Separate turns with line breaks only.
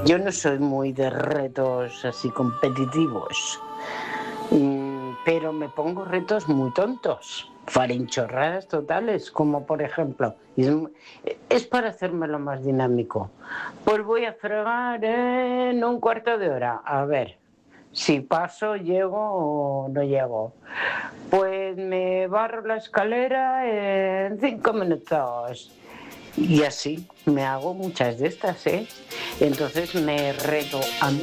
Yo no soy muy de retos así competitivos, pero me pongo retos muy tontos, farinchorradas totales, como por ejemplo, es para hacérmelo más dinámico. Pues voy a fregar en un cuarto de hora, a ver si paso, llego o no llego. Pues me barro la escalera en 5 minutos. Y así me hago muchas de estas, ¿eh? Entonces me reto a mí